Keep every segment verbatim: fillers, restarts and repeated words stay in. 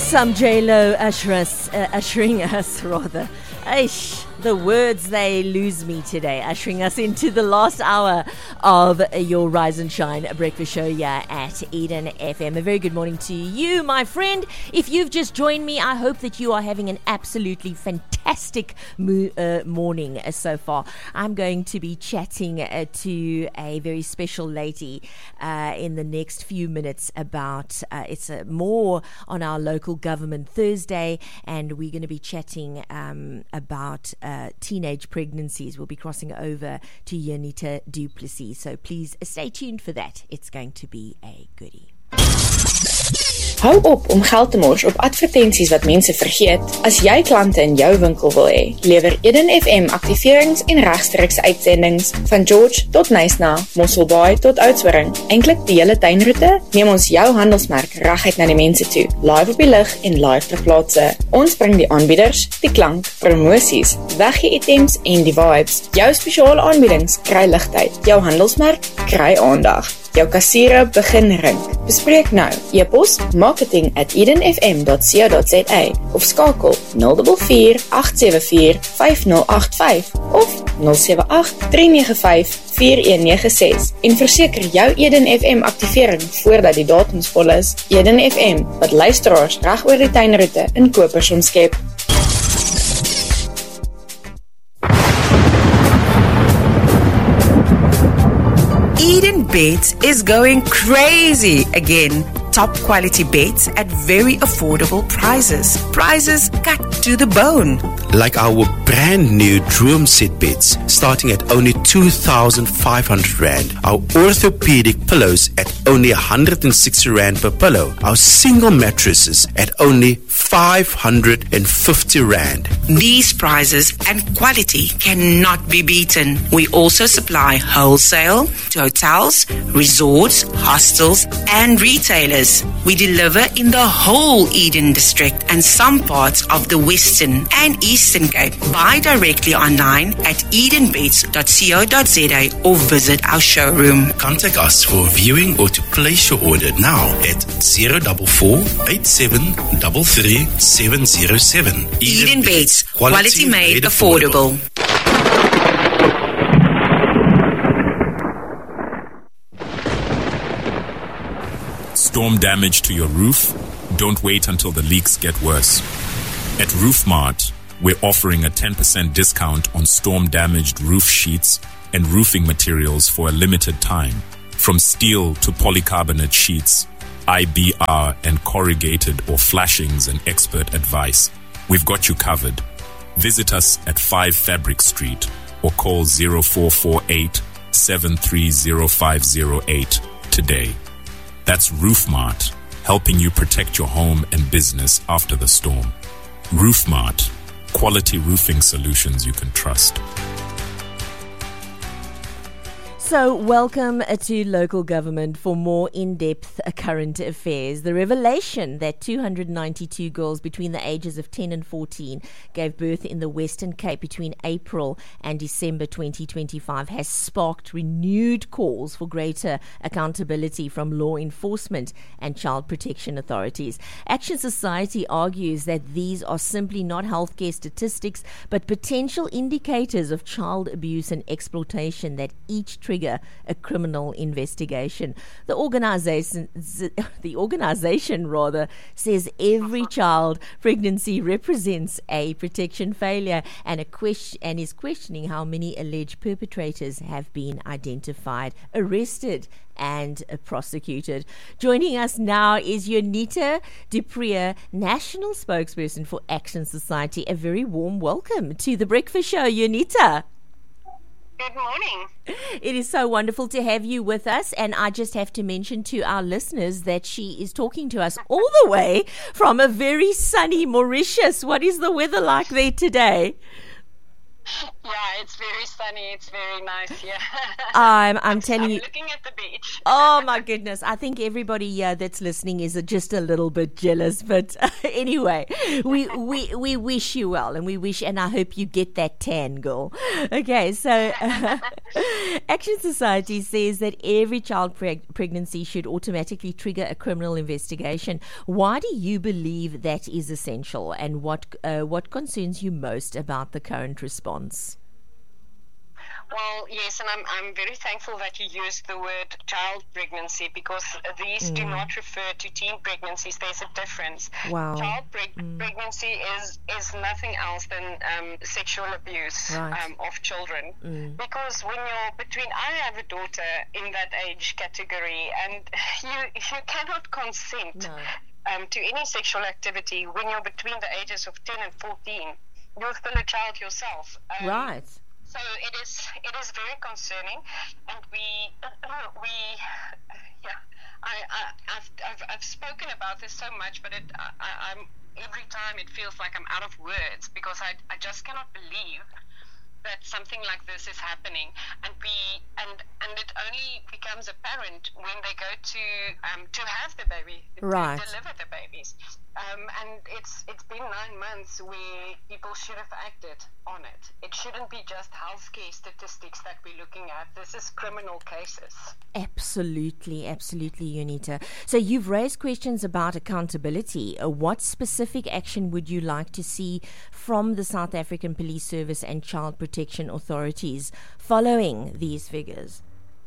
Some J-Lo usher us, uh, ushering us, rather. Aish, the words, they lose me today. Ushering us into the last hour of your Rise and Shine breakfast show here at Eden F M. A very good morning to you, my friend. If you've just joined me, I hope that you are having an absolutely fantastic mo- uh, morning uh, so far. I'm going to be chatting uh, to a very special lady uh, in the next few minutes about, uh, it's uh, more on our local government Thursday, and we're going to be chatting um, about uh, teenage pregnancies. We'll be crossing over to Janita du Plessis, so please stay tuned for that. It's going to be a goodie. Hou op om geld te mors op advertensies wat mense vergeet. As jy klante in jou winkel wil hê, lewer Eden F M aktiverings en regstreekse uitsendings van George tot Nysna, Mosselbaai tot Oudtshoorn. Eintlik die hele tuinroete, neem ons jou handelsmerk reguit na die mense toe, live op die lig en live ter plaatse. Ons bring die aanbieders, die klank, promosies, weggee items en die vibes. Jou spesiale aanbiedings kry ligtyd, jou handelsmerk kry aandag. Jou kassiere begin rink. Bespreek nou. E-pos marketing at edenfm dot co dot za of skakel nul vier vier agt sewe vier vyf nul agt vyf of nul sewe agt drie nege vyf vier een nege ses en verseker jou Eden F M aktivering voordat die datums vol is. Eden F M, wat luisteraars reg oor die tuinroete in kopers omskep. Eden Beds is going crazy again. Top quality beds at very affordable prices. Prices cut to the bone. Like our brand new Droom Set beds starting at only two thousand five hundred rand. Our orthopedic pillows at only one hundred sixty rand per pillow. Our single mattresses at only five hundred fifty rand. These prices and quality cannot be beaten. We also supply wholesale to hotels, resorts, hostels, and retailers. We deliver in the whole Eden district and some parts of the Western and Eastern Cape. Buy directly online at edenbeds dot co dot za or visit our showroom. Contact us for viewing or to place your order now at zero four four eight seven three three seven zero seven. Eden Beds, quality, quality made, made affordable. affordable. Storm damage to your roof? Don't wait until the leaks get worse. At RoofMart, we're offering a ten percent discount on storm-damaged roof sheets and roofing materials for a limited time. From steel to polycarbonate sheets, I B R and corrugated or flashings and expert advice. We've got you covered. Visit us at five Fabric Street or call zero four four eight seven three zero five zero eight today. That's RoofMart, helping you protect your home and business after the storm. RoofMart, quality roofing solutions you can trust. So, welcome to local government for more in-depth current affairs. The revelation that two hundred ninety-two girls between the ages of ten and fourteen gave birth in the Western Cape between April and December twenty twenty-five has sparked renewed calls for greater accountability from law enforcement and child protection authorities. Action Society argues that these are simply not healthcare statistics, but potential indicators of child abuse and exploitation that each trigger a criminal investigation. The organization, the organization rather, says every child pregnancy represents a protection failure and a question, and is questioning how many alleged perpetrators have been identified, arrested, and uh, prosecuted. Joining us now is Janita du Plessis, National Spokesperson for Action Society. A very warm welcome to the Breakfast Show, Janita. Good morning. It is so wonderful to have you with us, and I just have to mention to our listeners that she is talking to us all the way from a very sunny Mauritius. What is the weather like there today? Yeah, it's very sunny. It's very nice here. I'm, I'm telling I'm you. looking at the beach. Oh my goodness! I think everybody uh, that's listening is uh, just a little bit jealous. But uh, anyway, we we we wish you well, and we wish, and I hope you get that tan, girl. Okay, so uh, Action Society says that every child preg- pregnancy should automatically trigger a criminal investigation. Why do you believe that is essential, and what uh, what concerns you most about the current response? Well, yes, and I'm I'm very thankful that you used the word child pregnancy, because these mm. do not refer to teen pregnancies. There's a difference. Wow. Child preg- mm. pregnancy is, is nothing else than um, sexual abuse right. um, of children. Mm. Because when you're between, I have a daughter in that age category, and you you cannot consent no. um, to any sexual activity when you're between the ages of ten and fourteen. You're still a child yourself. Um, right. So it is it is very concerning, and we uh, we yeah I, I I've, I've I've spoken about this so much, but it I, I'm every time it feels like I'm out of words, because I I just cannot believe that something like this is happening, and we and and it only becomes apparent when they go to um to have the baby, right. to deliver the babies. Um, and it's it's been nine months where people should have acted on it. It shouldn't be just healthcare statistics that we're looking at. This is criminal cases. Absolutely, absolutely, Unita. So you've raised questions about accountability. Uh, what specific action would you like to see from the South African Police Service and Child Protection authorities following these figures?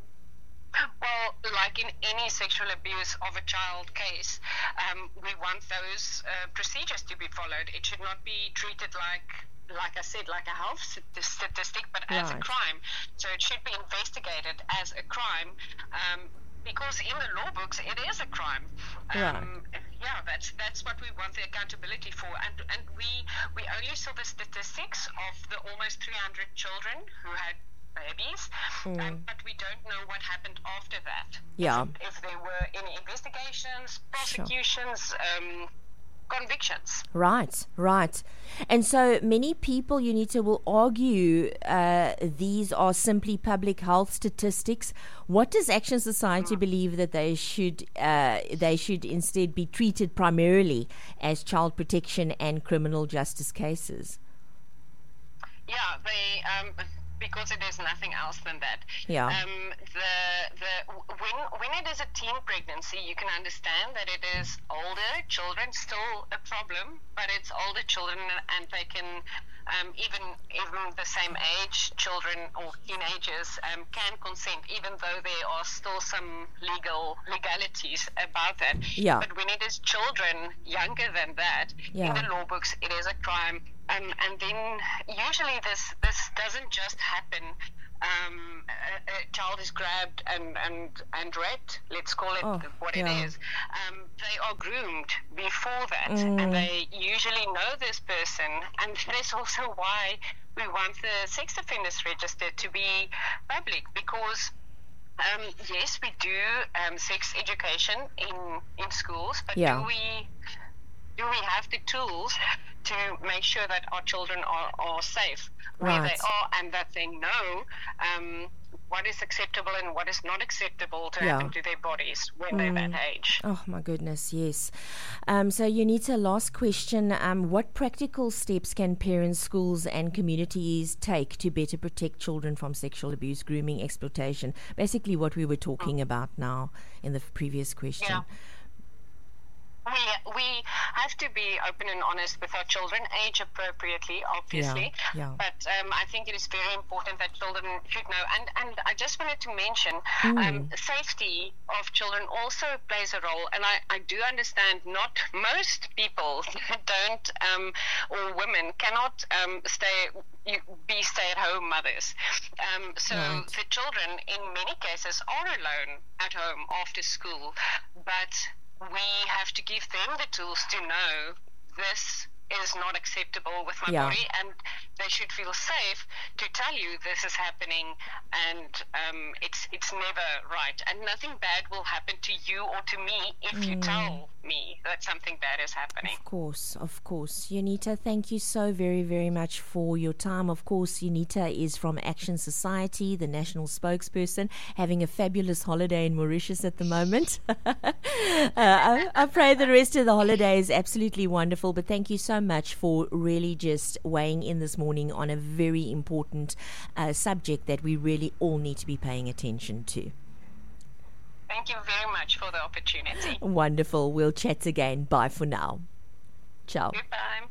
Well, like in any sexual abuse of a child case, um, we want those uh, procedures to be followed. It should not be treated like, like I said, like a health statistic, but right. as a crime. So it should be investigated as a crime, um, because in the law books it is a crime. Um, right. Yeah, that's that's what we want the accountability for, and and we we only saw the statistics of the almost three hundred children who had babies, mm. um, but we don't know what happened after that. Yeah. If, if there were any investigations, prosecutions, sure. um, convictions. Right, right. And so many people, Unita, will argue uh, these are simply public health statistics. What does Action Society mm. believe that they should uh, they should instead be treated primarily as child protection and criminal justice cases? Yeah, they. Um, Because it is nothing else than that. Yeah. Um, the the when when it is a teen pregnancy, you can understand that it is older children, still a problem, but it's older children, and they can um, even even the same age children or teenagers um, can consent, even though there are still some legal legalities about that. Yeah. But when it is children younger than that, yeah. in the law books, it is a crime. Um, and then usually this this doesn't just happen. Um, a, a child is grabbed and, and, and raped, let's call it oh, what yeah. it is. Um, they are groomed before that, mm. and they usually know this person. And that is also why we want the sex offenders register to be public, because um, yes, we do um, sex education in, in schools, but yeah. do we do we have the tools to make sure that our children are, are safe where right. they are, and that they know um, what is acceptable and what is not acceptable to yeah. happen to their bodies when mm. they're that age. Oh my goodness, yes. Um, so Unita, last question. Um, what practical steps can parents, schools and communities take to better protect children from sexual abuse, grooming, exploitation? Basically what we were talking mm. about now in the previous question. Yeah. We, we have to be open and honest with our children, age appropriately, obviously. Yeah, yeah. But um, I think it is very important that children should know. And, and I just wanted to mention mm. um, safety of children also plays a role. And I, I do understand not most people don't, um, or women cannot um, stay be stay-at-home mothers. Um, so right. the children in many cases are alone at home after school. But we have to give them the tools to know this is not acceptable with my yeah. body, and they should feel safe to tell you this is happening, and um, it's it's never right. And nothing bad will happen to you or to me if mm. you tell me that something bad is happening. Of course, of course. Unita, thank you so very, very much for your time. Of course, Unita is from Action Society, the national spokesperson, having a fabulous holiday in Mauritius at the moment. uh, I, I pray the rest of the holiday is absolutely wonderful, but thank you so much for really just weighing in this morning on a very important uh, subject that we really all need to be paying attention to. Thank you very much for the opportunity. Wonderful. We'll chat again. Bye for now. Ciao. Goodbye.